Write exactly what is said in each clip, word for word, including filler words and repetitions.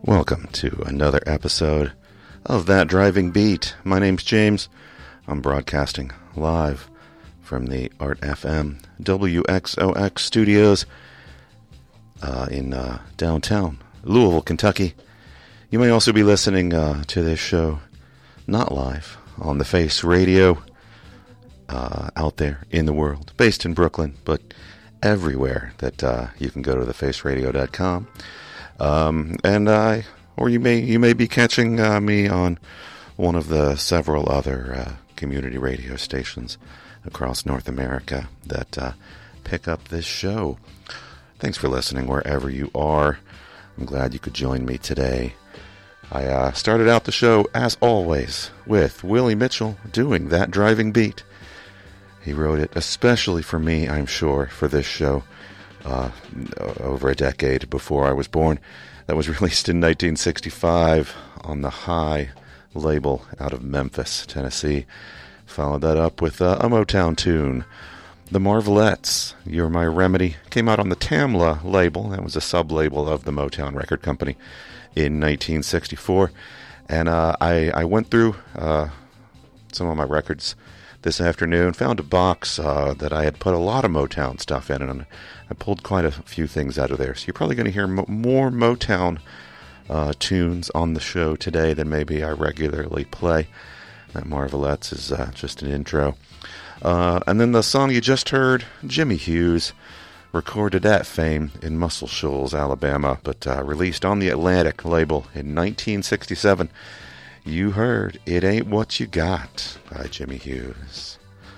Welcome to another episode of That Driving Beat. My name's James. I'm broadcasting live from the Art F M W X O X studios uh, in uh, downtown Louisville, Kentucky. You may also be listening uh, to this show not live on the Face Radio uh, out there in the world, based in Brooklyn, but everywhere that uh, you can go to the face radio dot com. Um, and I, or you may you may be catching uh, me on one of the several other uh, community radio stations across North America that uh, pick up this show. Thanks for listening wherever you are. I'm glad you could join me today. I uh, started out the show, as always, with Willie Mitchell doing That Driving Beat. He wrote it especially for me, I'm sure, for this show. Uh, over a decade before I was born. That was released in nineteen sixty-five on the High label out of Memphis, Tennessee. Followed that up with uh, a Motown tune, The Marvelettes, You're My Remedy. Came out on the Tamla label. That was a sub-label of the Motown record company in nineteen sixty-four. And uh, I, I went through uh, some of my records this afternoon, found a box uh, that I had put a lot of Motown stuff in, and I pulled quite a few things out of there. So you're probably going to hear mo- more Motown uh, tunes on the show today than maybe I regularly play. That Marvelettes is uh, just an intro. Uh, and then the song you just heard, Jimmy Hughes, recorded at Fame in Muscle Shoals, Alabama, but uh, released on the Atlantic label in nineteen sixty-seven. You heard It Ain't What You Got by Jimmy Hughes.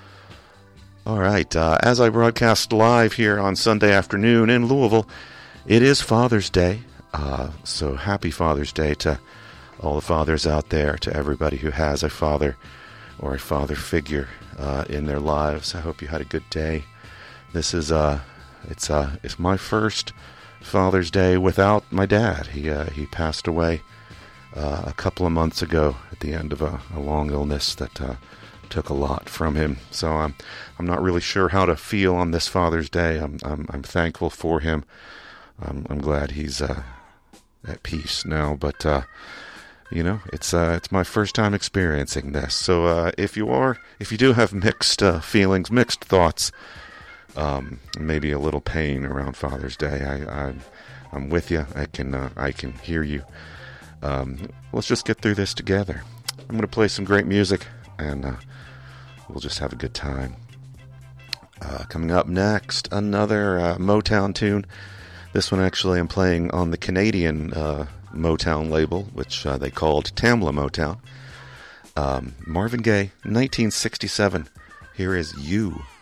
All right, uh, as I broadcast live here on Sunday afternoon in Louisville, it is Father's Day. Uh, so happy Father's Day to all the fathers out there, to everybody who has a father or a father figure uh, in their lives. I hope you had a good day. This is uh, it's uh, it's my first Father's Day without my dad. He uh, he passed away Uh, a couple of months ago at the end of a, a long illness that uh, took a lot from him. So I'm I'm not really sure how to feel on this Father's Day. I'm I'm, I'm thankful for him. I'm, I'm glad he's uh, at peace now. But uh, you know, it's uh, it's my first time experiencing this. So uh, if you are, if you do have mixed uh, feelings, mixed thoughts, um, maybe a little pain around Father's Day, I, I I'm with you. I can uh, I can hear you. Um, let's just get through this together. I'm going to play some great music, and uh, we'll just have a good time. Uh, coming up next, another uh, Motown tune. This one actually I'm playing on the Canadian uh, Motown label, which uh, they called Tamla Motown. Um, Marvin Gaye, nineteen sixty-seven. Here is You.